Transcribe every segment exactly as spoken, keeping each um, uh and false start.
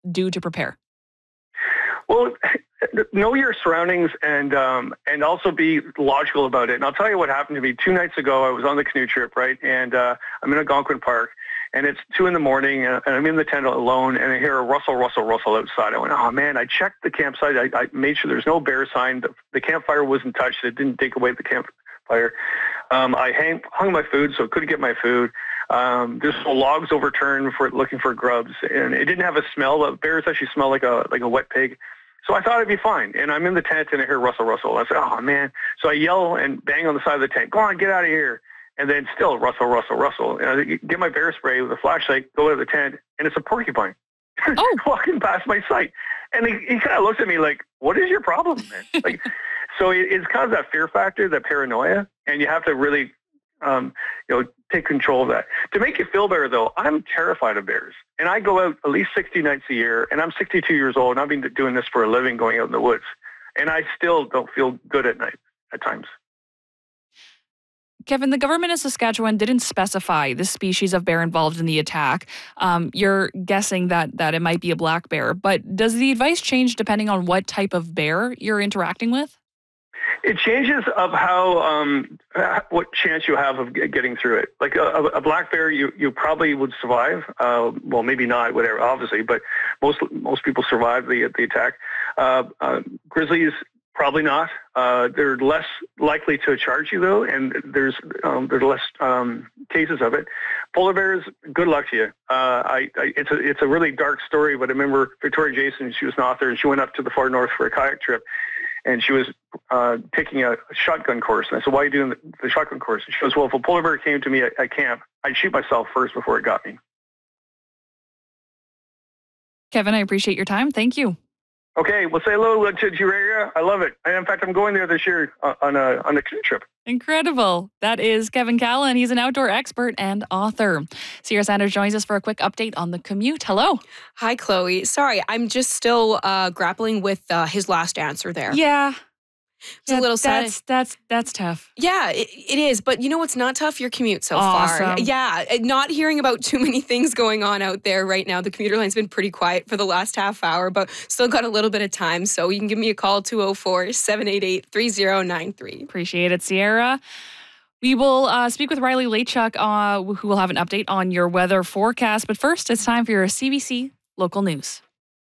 do to prepare? Well, know your surroundings and um, and also be logical about it. And I'll tell you what happened to me two nights ago. I was on the canoe trip, right? And uh, I'm in Algonquin Park, and it's two in the morning, and I'm in the tent alone, and I hear a rustle, rustle, rustle outside. I went, oh, man, I checked the campsite. I, I made sure there's no bear sign. The, the campfire wasn't touched. It didn't take away the campfire. Um, I hang, hung my food, so I couldn't get my food. Um, there's no logs overturned for looking for grubs, and it didn't have a smell. The bears actually smell like a like a wet pig. So I thought I'd be fine. And I'm in the tent and I hear rustle, rustle. I said, oh, man. So I yell and bang on the side of the tent. Go on, get out of here. And then still rustle, rustle, rustle. And I get my bear spray with a flashlight, go to the tent, and it's a porcupine oh. walking past my sight. And he, he kind of looks at me like, what is your problem, man? Like, so it, it's kind of that fear factor, that paranoia. And you have to really, um, you know, take control of that. To make you feel better, though, I'm terrified of bears. And I go out at least sixty nights a year, and I'm sixty-two years old, and I've been doing this for a living, going out in the woods. And I still don't feel good at night at times. Kevin, the government of Saskatchewan didn't specify the species of bear involved in the attack. Um, you're guessing that that it might be a black bear, but does the advice change depending on what type of bear you're interacting with? It changes of how, um, what chance you have of getting through it. Like a, a black bear, you, you probably would survive. Uh, well, maybe not, whatever, obviously, but most most people survive the the attack. Uh, uh, grizzlies, probably not. Uh, they're less likely to charge you, though, and there's um, there's less um, cases of it. Polar bears, good luck to you. Uh, I, I, it's a it's a really dark story, but I remember Victoria Jason. She was an author, and she went up to the far north for a kayak trip. And she was uh, taking a shotgun course. And I said, why are you doing the, the shotgun course? And she goes, well, if a polar bear came to me at, at camp, I'd shoot myself first before it got me. Kevin, I appreciate your time. Thank you. Okay, well, say hello to your area. I love it. And in fact, I'm going there this year on a, on a canoe trip. Incredible. That is Kevin Callan. He's an outdoor expert and author. Sierra Sanders joins us for a quick update on the commute. Hello. Hi, Chloe. Sorry, I'm just still uh, grappling with uh, his last answer there. Yeah. It's yeah, a little sad. That's, that's, that's tough. Yeah, it, it is. But you know what's not tough? Your commute so awesome. far. Yeah, not hearing about too many things going on out there right now. The commuter line's been pretty quiet for the last half hour, but still got a little bit of time. So you can give me a call, two oh four, seven eight eight, three oh nine three. Appreciate it, Sierra. We will uh, speak with Riley Laychuk, uh, who will have an update on your weather forecast. But first, it's time for your C B C local news.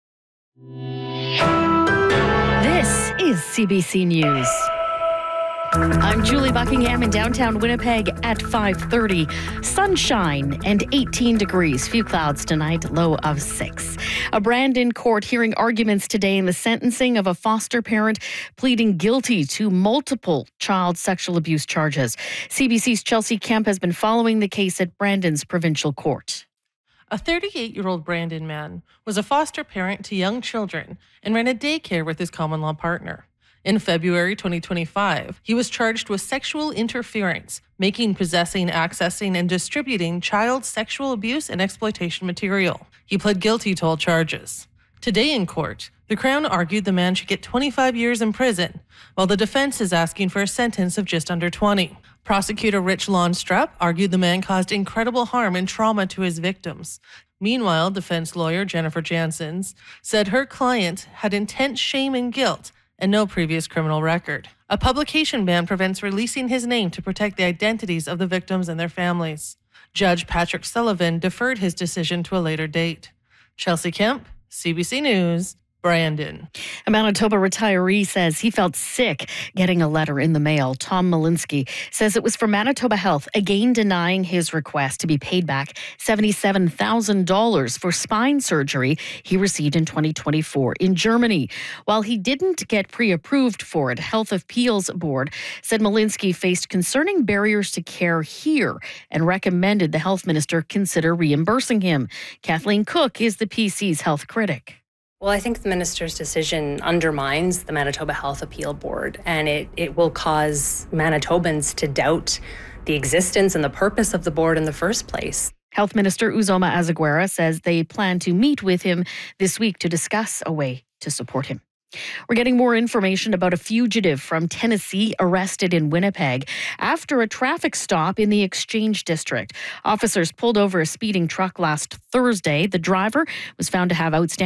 This is C B C News. I'm Julie Buckingham in downtown Winnipeg at five thirty. Sunshine and eighteen degrees. Few clouds tonight, low of six. A Brandon court hearing arguments today in the sentencing of a foster parent pleading guilty to multiple child sexual abuse charges. C B C's Chelsea Kemp has been following the case at Brandon's provincial court. A thirty-eight-year-old Brandon man was a foster parent to young children and ran a daycare with his common-law partner. In February twenty twenty-five, he was charged with sexual interference, making, possessing, accessing, and distributing child sexual abuse and exploitation material. He pled guilty to all charges. Today in court, the Crown argued the man should get twenty-five years in prison, while the defense is asking for a sentence of just under twenty. Prosecutor Rich Lawnstrup argued the man caused incredible harm and trauma to his victims. Meanwhile, defense lawyer Jennifer Janssens said her client had intense shame and guilt and no previous criminal record. A publication ban prevents releasing his name to protect the identities of the victims and their families. Judge Patrick Sullivan deferred his decision to a later date. Chelsea Kemp, C B C News, Brandon. A Manitoba retiree says he felt sick getting a letter in the mail. Tom Malinsky says it was from Manitoba Health, again denying his request to be paid back seventy-seven thousand dollars for spine surgery he received in twenty twenty-four in Germany. While he didn't get pre-approved for it, Health Appeals Board said Malinsky faced concerning barriers to care here and recommended the health minister consider reimbursing him. Kathleen Cook is the P C's health critic. Well, I think the minister's decision undermines the Manitoba Health Appeal Board, and it, it will cause Manitobans to doubt the existence and the purpose of the board in the first place. Health Minister Uzoma Azaguera says they plan to meet with him this week to discuss a way to support him. We're getting more information about a fugitive from Tennessee arrested in Winnipeg after a traffic stop in the Exchange District. Officers pulled over a speeding truck last Thursday. The driver was found to have outstanding